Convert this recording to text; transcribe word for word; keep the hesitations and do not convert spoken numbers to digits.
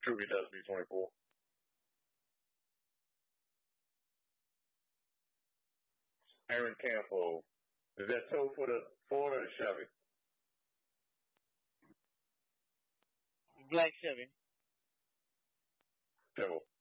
True, he does be twenty-four. Aaron Campo. Is that toe for the Ford or the Chevy? Black Chevy. Chevy.